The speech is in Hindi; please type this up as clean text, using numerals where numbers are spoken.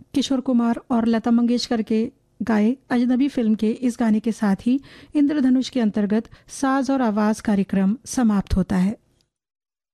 किशोर कुमार और लता मंगेशकर के गाए अजनबी फिल्म के इस गाने के साथ ही इंद्रधनुष के अंतर्गत साज और आवाज कार्यक्रम समाप्त होता है।